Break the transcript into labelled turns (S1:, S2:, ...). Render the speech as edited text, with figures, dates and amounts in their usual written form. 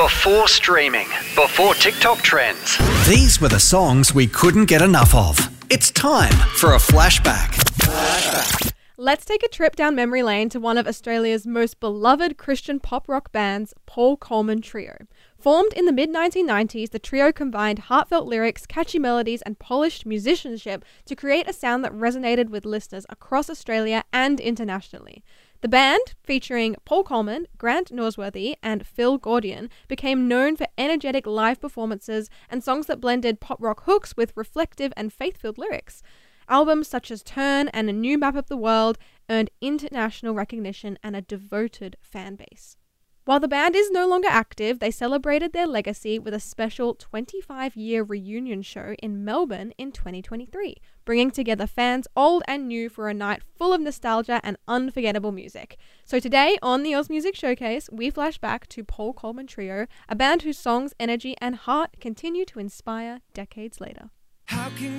S1: Before streaming, before TikTok trends.
S2: These were the songs we couldn't get enough of. It's time for a flashback.
S3: Let's take a trip down memory lane to one of Australia's most beloved Christian pop rock bands, Paul Colman Trio. Formed in the mid-1990s, the trio combined heartfelt lyrics, catchy melodies, and polished musicianship to create a sound that resonated with listeners across Australia and internationally. The band, featuring Paul Colman, Grant Norsworthy, and Phil Gordian, became known for energetic live performances and songs that blended pop rock hooks with reflective and faith-filled lyrics. Albums such as Turn and A New Map of the World earned international recognition and a devoted fan base. While the band is no longer active, they celebrated their legacy with a special 25-year reunion show in Melbourne in 2023, bringing together fans old and new for a night full of nostalgia and unforgettable music. So today on the Oz Music Showcase, we flash back to Paul Colman Trio, a band whose songs, energy and heart continue to inspire decades later.